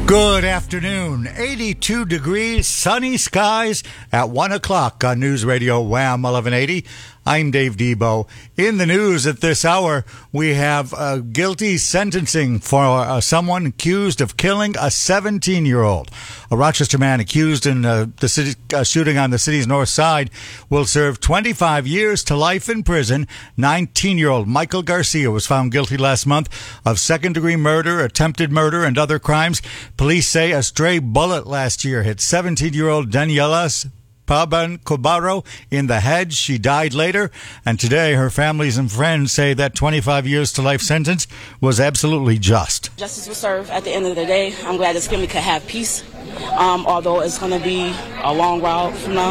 Good afternoon. 82 degrees, sunny skies at 1 o'clock on News Radio Wham 1180. I'm Dave Debo. In the news at this hour, we have a guilty sentencing for someone accused of killing a 17-year-old. A Rochester man accused in the city, shooting on the city's north side will serve 25 years to life in prison. 19-year-old Michael Garcia was found guilty last month of second-degree murder, attempted murder, and other crimes. Police say a stray bullet last year hit 17-year-old Daniela Paban-Cobaro in the head. She died later, and today her families and friends say that 25 years to life sentence was absolutely just. Justice was served at the end of the day. I'm glad this family could have peace, although it's going to be a long route from now,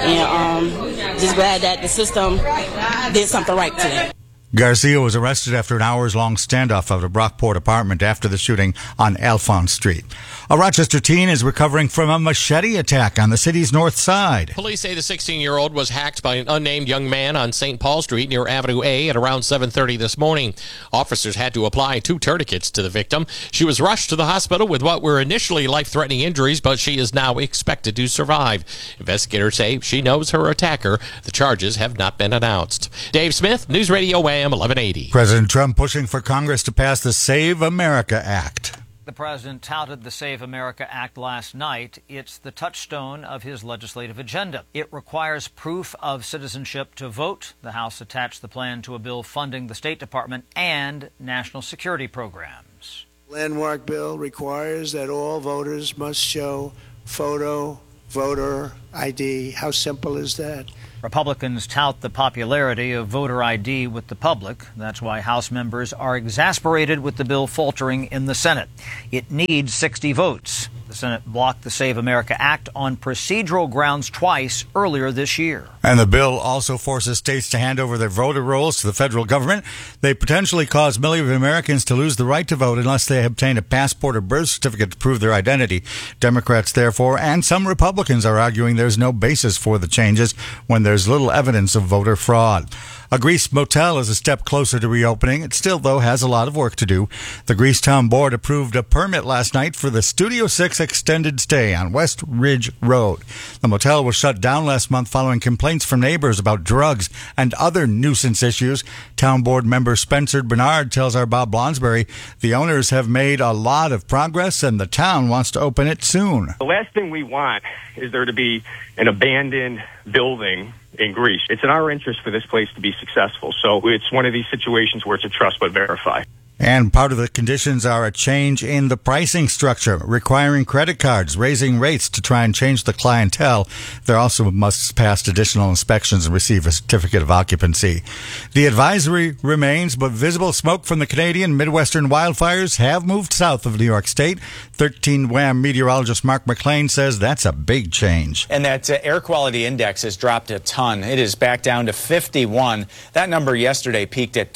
and just glad that the system did something right today. Garcia was arrested after an hours-long standoff at a Brockport apartment after the shooting on Alphonse Street. A Rochester teen is recovering from a machete attack on the city's north side. Police say the 16-year-old was hacked by an unnamed young man on St. Paul Street near Avenue A at around 7:30 this morning. Officers had to apply 2 tourniquets to the victim. She was rushed to the hospital with what were initially life-threatening injuries, but she is now expected to survive. Investigators say she knows her attacker. The charges have not been announced. Dave Smith, News Radio Wham 1180. President Trump pushing for Congress to pass the Save America Act. The president touted the Save America Act last night. It's the touchstone of his legislative agenda. It requires proof of citizenship to vote. The House attached the plan to a bill funding the State Department and national security programs. Landmark bill requires that all voters must show photo, voter ID. How simple is that? Republicans tout the popularity of voter ID with the public. That's why House members are exasperated with the bill faltering in the Senate. It needs 60 votes. The Senate blocked the Save America Act on procedural grounds twice earlier this year. And the bill also forces states to hand over their voter rolls to the federal government. They potentially cause millions of Americans to lose the right to vote unless they obtain a passport or birth certificate to prove their identity. Democrats, therefore, and some Republicans are arguing there's no basis for the changes when there's little evidence of voter fraud. A Greece motel is a step closer to reopening. It still, though, has a lot of work to do. The Greece Town Board approved a permit last night for the Studio 6 extended stay on West Ridge Road. The motel was shut down last month following complaints from neighbors about drugs and other nuisance issues. Town Board member Spencer Bernard tells our Bob Blonsberry the owners have made a lot of progress and the town wants to open it soon. The last thing we want is there to be an abandoned building in Greece. It's in our interest for this place to be successful. So it's one of these situations where it's a trust but verify. And part of the conditions are a change in the pricing structure, requiring credit cards, raising rates to try and change the clientele. They also must pass additional inspections and receive a certificate of occupancy. The advisory remains, but visible smoke from the Canadian Midwestern wildfires have moved south of New York State. 13 Wham meteorologist Mark McLean says that's a big change. And that air quality index has dropped a ton. It is back down to 51. That number yesterday peaked at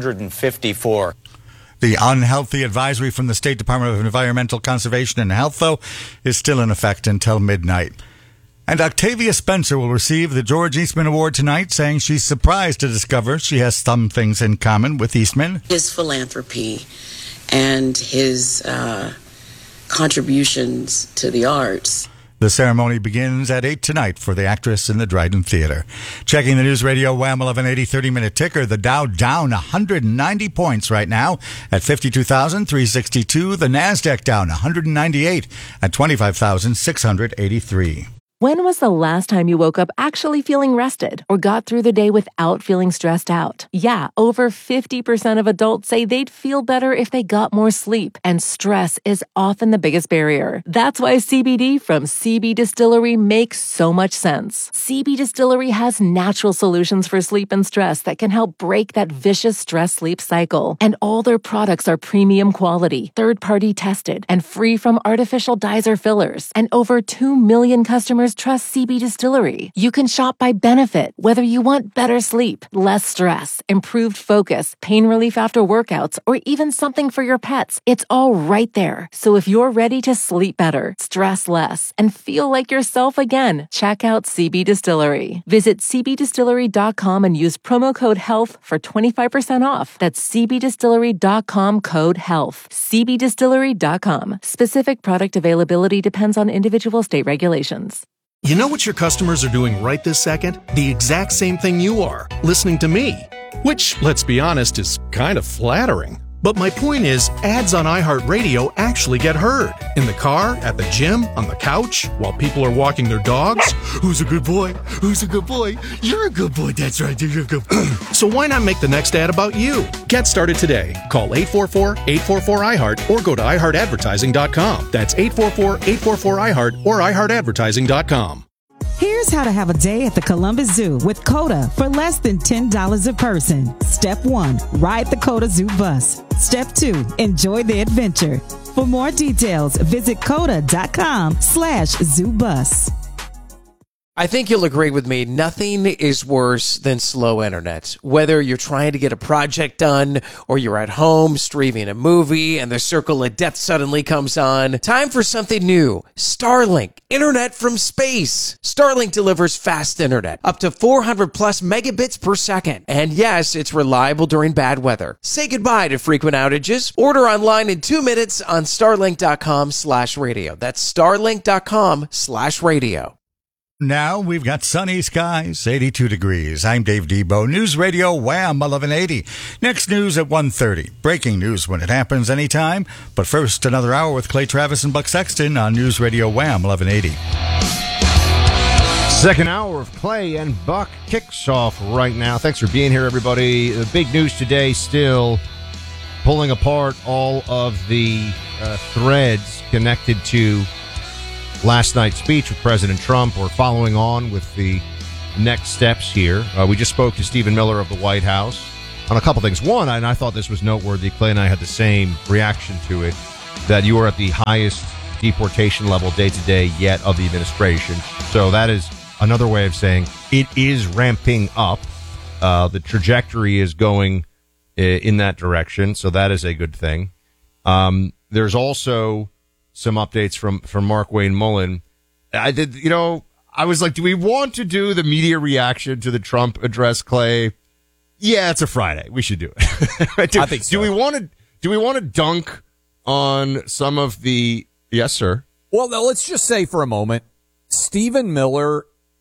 254. The unhealthy advisory from the State Department of Environmental Conservation and Health, though, is still in effect until midnight. And Octavia Spencer will receive the George Eastman Award tonight, saying she's surprised to discover she has some things in common with Eastman. His philanthropy and his contributions to the arts. The ceremony begins at 8 tonight for the actress in the Dryden Theater. Checking the News Radio Wham 1180 30-minute ticker, the Dow down 190 points right now at 52,362. The NASDAQ down 198 at 25,683. When was the last time you woke up actually feeling rested or got through the day without feeling stressed out? Yeah, over 50% of adults say they'd feel better if they got more sleep, and stress is often the biggest barrier. That's why CBD from CB Distillery makes so much sense. CB Distillery has natural solutions for sleep and stress that can help break that vicious stress-sleep cycle. And all their products are premium quality, third-party tested, and free from artificial dyes or fillers. And over 2 million customers customers trust CB Distillery. You can shop by benefit, whether you want better sleep, less stress, improved focus, pain relief after workouts, or even something for your pets. It's all right there. So if you're ready to sleep better, stress less, and feel like yourself again, check out CB Distillery. Visit cbdistillery.com and use promo code HEALTH for 25% off. That's cbdistillery.com, code HEALTH. cbdistillery.com. Specific product availability depends on individual state regulations. You know what your customers are doing right this second? The exact same thing you are, listening to me. Which, let's be honest, is kind of flattering. But my point is, ads on iHeartRadio actually get heard. In the car, at the gym, on the couch, while people are walking their dogs. Who's a good boy? Who's a good boy? You're a good boy. That's right. You're a good boy. So why not make the next ad about you? Get started today. Call 844-844-iHeart or go to iHeartAdvertising.com. That's 844-844-iHeart or iHeartAdvertising.com. Here's how to have a day at the Columbus Zoo with COTA for less than $10 a person. Step 1, ride the COTA Zoo bus. Step 2, enjoy the adventure. For more details, visit COTA.com/zoobus. I think you'll agree with me, nothing is worse than slow internet. Whether you're trying to get a project done or you're at home streaming a movie and the circle of death suddenly comes on, time for something new. Starlink, internet from space. Starlink delivers fast internet, up to 400 plus megabits per second. And yes, it's reliable during bad weather. Say goodbye to frequent outages. Order online in 2 minutes on starlink.com/radio. That's starlink.com/radio. Now we've got sunny skies, 82 degrees. I'm Dave Debo, News Radio Wham 1180. Next news at 1:30. Breaking news when it happens anytime. But first, another hour with Clay Travis and Buck Sexton on News Radio Wham 1180. Second hour of Clay and Buck kicks off right now. Thanks for being here, everybody. The big news today still pulling apart all of the threads connected to last night's speech with President Trump. We're following on with the next steps here. We just spoke to Stephen Miller of the White House on a couple things. One, and I thought this was noteworthy, Clay and I had the same reaction to it, that you are at the highest deportation level day-to-day yet of the administration. So that is another way of saying it is ramping up. The trajectory is going in that direction, so that is a good thing. There's also some updates from Mark Wayne Mullen. I was like, do we want to do the media reaction to the Trump address, Clay? Yeah, it's a Friday. We should do it. I think so. Do we want to dunk on some of the... Yes, sir. Well, now, let's just say for a moment, Stephen Miller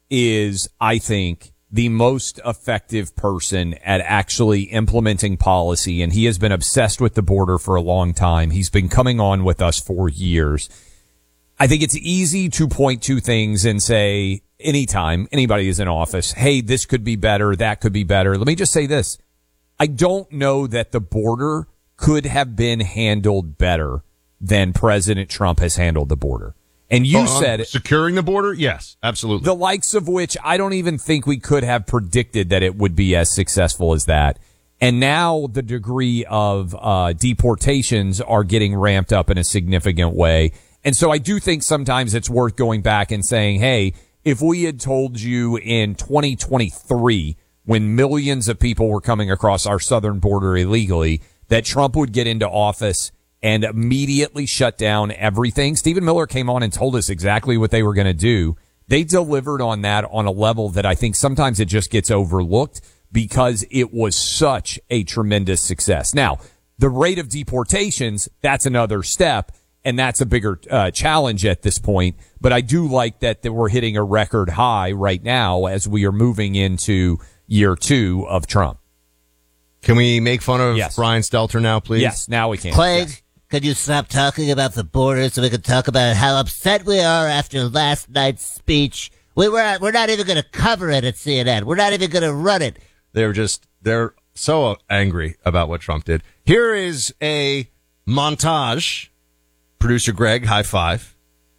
is, I think, the most effective person at actually implementing policy, and he has been obsessed with the border for a long time. He's been coming on with us for years. I think it's easy to point to things and say, anytime anybody is in office, hey, this could be better, that could be better. Let me just say this. I don't know that the border could have been handled better than President Trump has handled the border. And you said securing the border? Yes, absolutely. The likes of which I don't even think we could have predicted that it would be as successful as that. And now the degree of deportations are getting ramped up in a significant way. And so I do think sometimes it's worth going back and saying, hey, if we had told you in 2023, when millions of people were coming across our southern border illegally, that Trump would get into office and immediately shut down everything. Stephen Miller came on and told us exactly what they were going to do. They delivered on that on a level that I think sometimes it just gets overlooked because it was such a tremendous success. Now, the rate of deportations, that's another step, and that's a bigger challenge at this point. But I do like that we're hitting a record high right now as we are moving into year 2 of Trump. Can we make fun of Brian Stelter now, please? Yes, now we can. Clay, yes. Could you stop talking about the border so we can talk about how upset we are after last night's speech? We're not even going to cover it at CNN. We're not even going to run it. They're so angry about what Trump did. Here is a montage. Producer Greg, high five.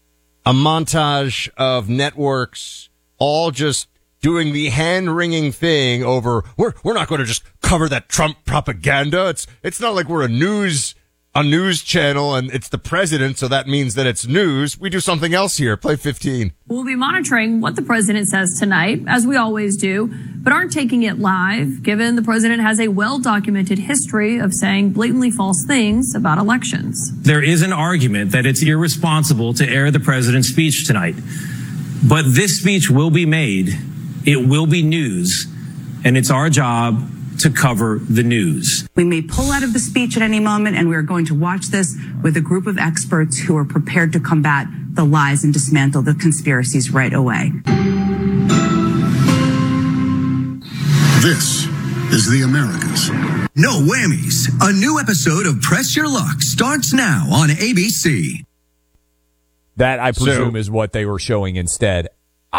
A montage of networks all just doing the hand-wringing thing over, we're not going to just cover that Trump propaganda. It's not like we're a news a news channel and it's the president, so that means that it's news. We do something else here. Play 15. We'll be monitoring what the president says tonight, as we always do, but aren't taking it live, given the president has a well-documented history of saying blatantly false things about elections. There is an argument that it's irresponsible to air the president's speech tonight, but this speech will be made. It will be news, and it's our job to cover the news. We may pull out of the speech at any moment, and we are going to watch this with a group of experts who are prepared to combat the lies and dismantle the conspiracies right away. This is The Americas. No whammies. A new episode of Press Your Luck starts now on ABC. That, I presume, is what they were showing instead.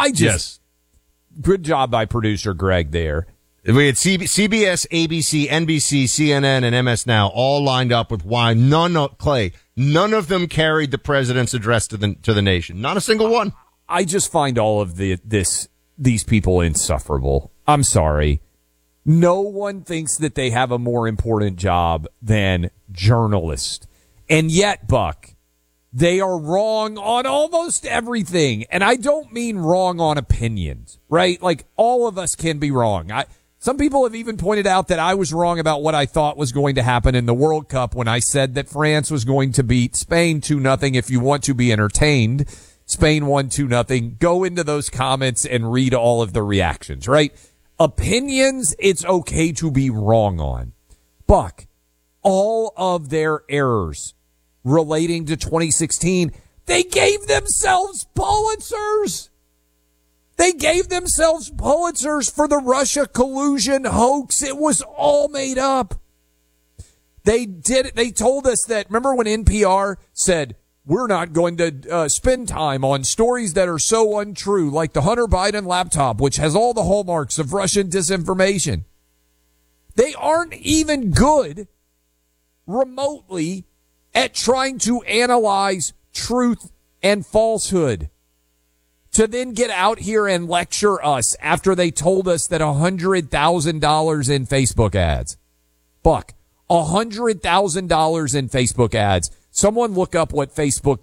Good job by producer Greg there. We had CBS, ABC, NBC, CNN, and MS Now all lined up with why none of them carried the president's address to the nation. Not a single one. I just find all of these people insufferable. I'm sorry. No one thinks that they have a more important job than journalists. And yet, Buck, they are wrong on almost everything. And I don't mean wrong on opinions, right? Like, all of us can be wrong. Some people have even pointed out that I was wrong about what I thought was going to happen in the World Cup when I said that France was going to beat Spain 2-0. If you want to be entertained, Spain won 2-0. Go into those comments and read all of the reactions, right? Opinions, it's okay to be wrong on. Buck, all of their errors relating to 2016, they gave themselves Pulitzers. They gave themselves Pulitzers for the Russia collusion hoax. It was all made up. They did it. They told us that. Remember when NPR said, we're not going to spend time on stories that are so untrue, like the Hunter Biden laptop, which has all the hallmarks of Russian disinformation. They aren't even good remotely at trying to analyze truth and falsehood. To then get out here and lecture us after they told us that $100,000 in Facebook ads. Buck, $100,000 in Facebook ads. Someone look up what Facebook